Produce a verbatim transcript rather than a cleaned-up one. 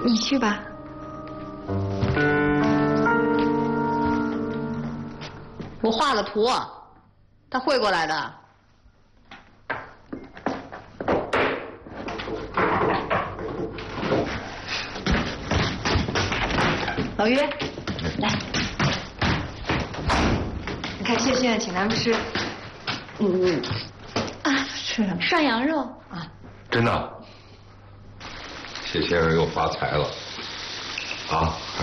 你去吧。 我画了图，他会过来的。老于，来， 你看谢炫请咱们吃，嗯啊， 吃什么？ 涮羊肉啊。 真的？谢先生又发财了，啊！